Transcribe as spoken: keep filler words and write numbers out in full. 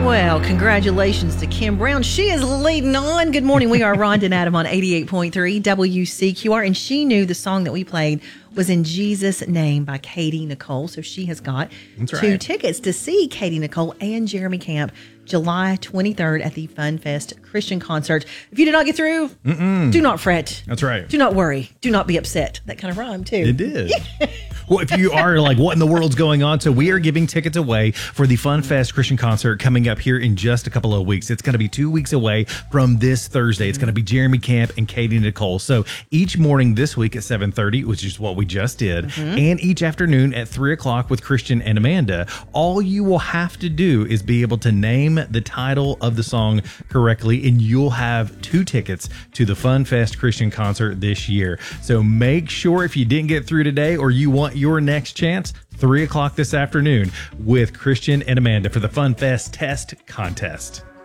Well, congratulations to Kim Brown. She is leading on. Good morning. We are Rhonda and Adam on eighty-eight point three W C Q R, and she knew the song that we played was In Jesus' Name by Katie Nicole. So she has got That's two right. tickets to see Katie Nicole and Jeremy Camp July twenty-third at the Fun Fest Christian Concert. If you did not get through, Mm-mm. do not fret. That's right. Do not worry. Do not be upset. That kind of rhyme, too. It did. Well, if you are like, what in the world's going on? So we are giving tickets away for the Fun Fest Christian Concert coming up here in just a couple of weeks. It's going to be two weeks away from this Thursday. It's going to be Jeremy Camp and Katie Nicole. So each morning this week at seven thirty, which is what we just did, mm-hmm. and each afternoon at three o'clock with Christian and Amanda, all you will have to do is be able to name the title of the song correctly, and you'll have two tickets to the Fun Fest Christian Concert this year. So make sure if you didn't get through today or you want your next chance, three o'clock this afternoon with Christian and Amanda for the Fun Fest Test Contest.